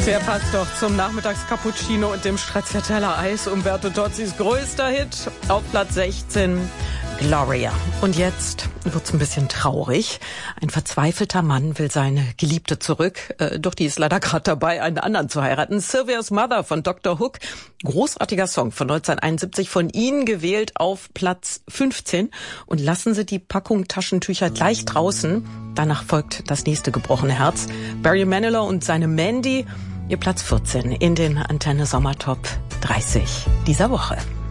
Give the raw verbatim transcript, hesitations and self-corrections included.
Der passt doch zum Nachmittagscappuccino und dem Stracciatella-Eis. Umberto Tozzis größter Hit auf Platz sechzehn, Gloria. Und jetzt wird's ein bisschen traurig. Ein verzweifelter Mann will seine Geliebte zurück, äh, doch die ist leider gerade dabei, einen anderen zu heiraten. Sylvia's Mother von Doktor Hook. Großartiger Song von neunzehnhunderteinundsiebzig, von Ihnen gewählt auf Platz fünfzehn. Und lassen Sie die Packung Taschentücher gleich draußen. Danach folgt das nächste gebrochene Herz. Barry Manilow und seine Mandy. Ihr Platz vierzehn in den Antenne Sommertop dreißig dieser Woche.